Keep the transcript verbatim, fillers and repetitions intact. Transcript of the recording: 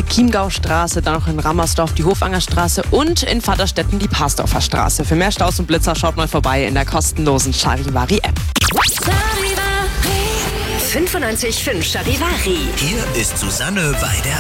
die Chiemgaustraße, dann noch in Rammersdorf die Hofangerstraße und in Vaterstetten die Parsdorfer Straße. Für mehr Staus und Blitzer schaut mal vorbei in der kostenlosen Charivari-App. fünfundneunzig Komma fünf Charivari. Hier ist Susanne Weider.